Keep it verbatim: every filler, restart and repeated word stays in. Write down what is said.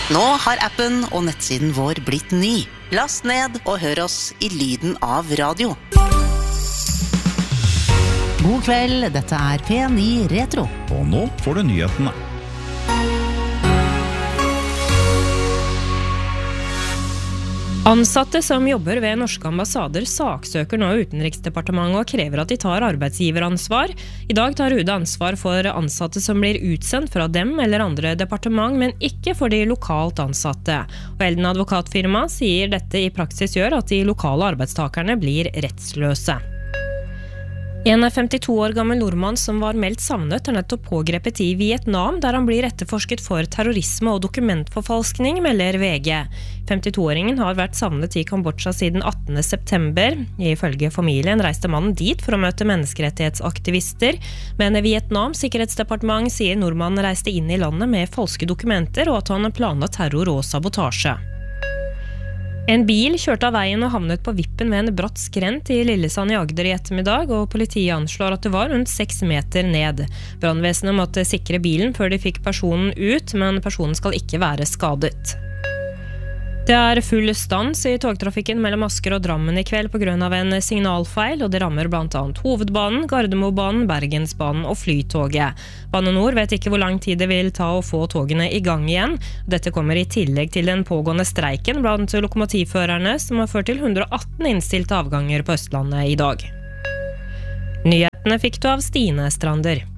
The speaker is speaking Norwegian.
Nå har appen og nettsiden vår blitt ny. Last ned og hør oss i lyden av radio. God kveld, dette er P ni Retro. Og nå får du nyhetene. Ansatte som jobber ved norske ambassader saksøker nå Utenriksdepartementet og krever at de tar arbeidsgiveransvar. I dag tar U D ansvar for ansatte som blir utsendt fra dem eller andre departement, men ikke for de lokalt ansatte. Og Elden advokatfirma sier dette i praksis gjør at de lokale arbeidstakerne blir rettsløse. En femtito år gammel nordmann som var meldt savnet er nettopp pågrepet i Vietnam, der han blir etterforsket for terrorisme og dokumentforfalskning, melder V G. femtito-åringen har vært savnet i Kambodsja siden attende september. Ifølge familien reiste mannen dit for å møte menneskerettighetsaktivister, men Vietnams sikkerhetsdepartement sier nordmannen reiste inn i landet med falske dokumenter og at han planla terror og sabotasje. En bil kjørte av veien og havnet på vippen ved en bratt skrent i Lillesand i Agder i ettermiddag, og politiet anslår at det var rundt seks meter ned. Brannvesenet måtte sikre bilen før de fikk personen ut, men personen skal ikke være skadet. Det er full stans i togtrafikken mellom Asker og Drammen i kveld på grunn av en signalfeil, og det rammer blant annet Hovedbanen, Gardermobanen, Bergensbanen og Flytoget. Bane Nor vet ikke hvor lang tid det vil ta å få togene i gang igjen. Dette kommer i tillegg til den pågående streiken blant lokomotivførerne, som har ført til ett hundre og atten innstilte avganger på Østlandet i dag. Nyhetene fikk du av Stine Strander.